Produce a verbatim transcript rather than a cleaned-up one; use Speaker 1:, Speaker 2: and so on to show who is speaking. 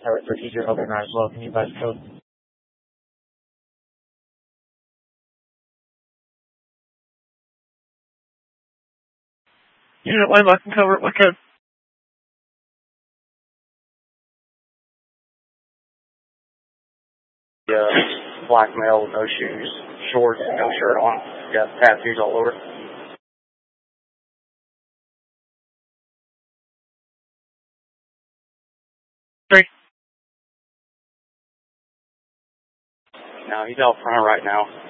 Speaker 1: Tower procedure open as well. Can you advise code? Unit line lock and cover. What code? Yeah, black male with no shoes, shorts, no shirt on. Got tattoos all over. Three. No, he's out front right now.